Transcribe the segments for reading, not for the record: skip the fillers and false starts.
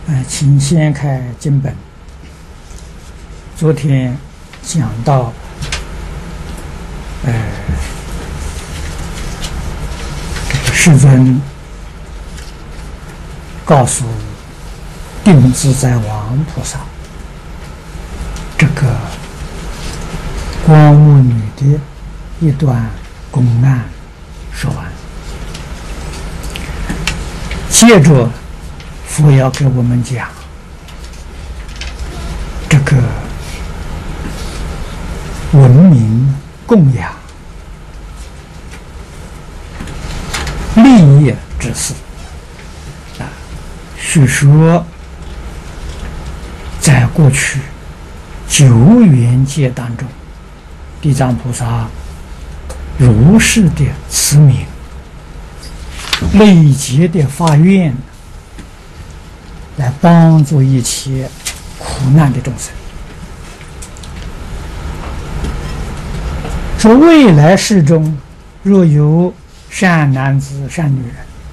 请先开经本。昨天讲到，世尊告诉定自在王菩萨，这个光目女的一段公案说完，接着佛要给我们讲这个文明供养利益之事据说在过去久远界当中，地藏菩萨如是的慈悯，累劫的发愿，来帮助一切苦难的众生。说未来世中，若有善男子善女人，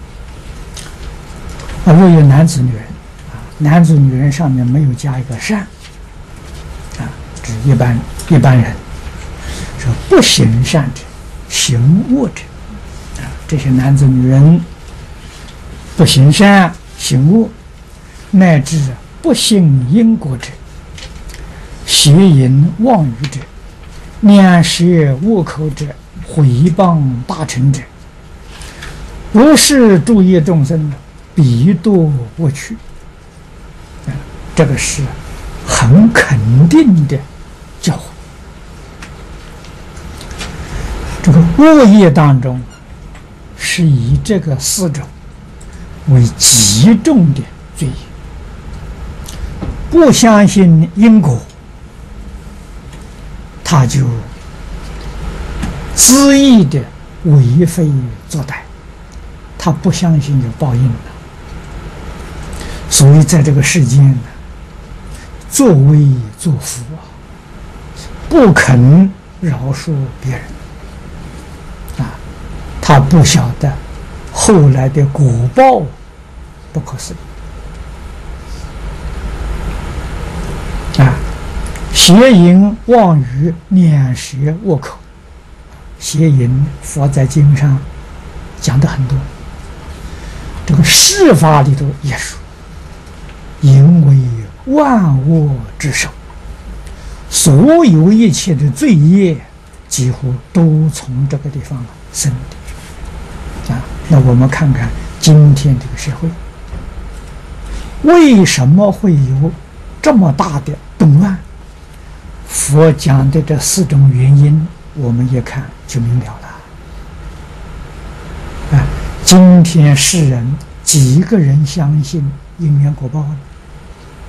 若有男子女人，男子女人上面没有加一个善，指一般人，说不行善者，行恶者，这些男子女人不行善行恶，乃至不信因果者，邪淫妄语者，念舌恶口者，毁谤大乘者，如是诸业众生，彼堕恶趣。这个是很肯定的教诲。这个恶业当中是以这个4种为极重的罪业，不相信因果，他就恣意的为非作歹，他不相信有报应了。所以在这个世间呢，作威作福不肯饶恕别人他不晓得后来的果报不可思议邪淫妄语念舌恶口，邪淫佛在经上讲的很多，这个释法里头也说，淫为万恶之首，所有一切的罪业几乎都从这个地方生的那我们看看今天这个社会，为什么会有这么大的动乱？佛讲的这4种原因，我们一看就明了了今天世人几个人相信因缘果报呢？